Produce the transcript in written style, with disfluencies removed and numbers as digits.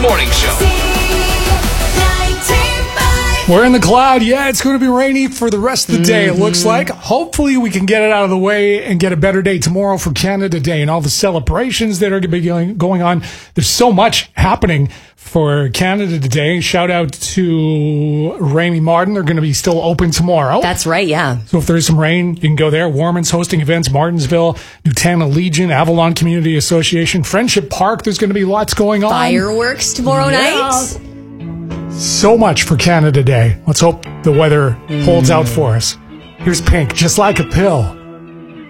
Morning Show. We're in the cloud. Yeah, it's going to be rainy for the rest of the day, it looks like. Hopefully, we can get it out of the way and get a better day tomorrow for Canada Day and all the celebrations that are going to be going on. There's so much happening for Canada Day. Shout out to Ramy Martin. They're going to be still open tomorrow. That's right, yeah. So if there's some rain, you can go there. Warman's hosting events, Martinsville, Nutana Legion, Avalon Community Association, Friendship Park. There's going to be lots going on. Fireworks tomorrow night. So much for Canada Day. Let's hope the weather holds out for us. Here's Pink, Just Like a Pill.